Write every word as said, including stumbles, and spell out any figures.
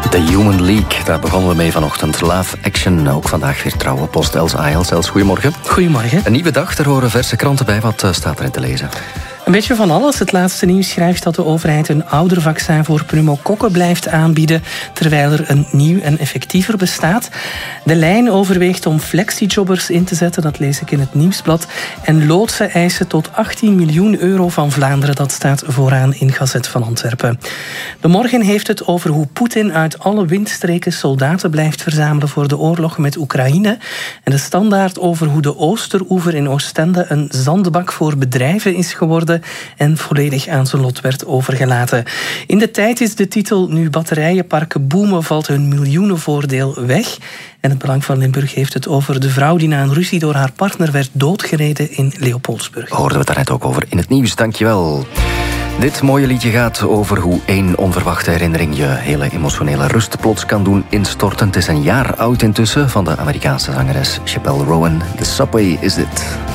The Human League, daar begonnen we mee vanochtend. Live Action, ook vandaag weer trouwe post. Els Ayels. Els, goedemorgen. Goedemorgen. Een nieuwe dag, er horen verse kranten bij. Wat uh, staat erin te lezen? Een beetje van alles. Het laatste nieuws schrijft dat de overheid een oudervaccin voor pneumokokken blijft aanbieden, terwijl er een nieuw en effectiever bestaat. De lijn overweegt om flexijobbers in te zetten, dat lees ik in het Nieuwsblad. En loodsen eisen tot achttien miljoen euro van Vlaanderen, dat staat vooraan in Gazet van Antwerpen. De Morgen heeft het over hoe Poetin uit alle windstreken soldaten blijft verzamelen voor de oorlog met Oekraïne. En de Standaard over hoe de Oosteroever in Oostende een zandbak voor bedrijven is geworden en volledig aan zijn lot werd overgelaten. In de Tijd is de titel: nu batterijenparken boomen, valt hun miljoenenvoordeel weg. En het Belang van Limburg heeft het over de vrouw die na een ruzie door haar partner werd doodgereden in Leopoldsburg. Hoorden we het daarnet ook over in het nieuws, dankjewel. Dit mooie liedje gaat over hoe één onverwachte herinnering je hele emotionele rust plots kan doen instorten. Het is een jaar oud intussen, van de Amerikaanse zangeres Chappell Roan. The Subway is it.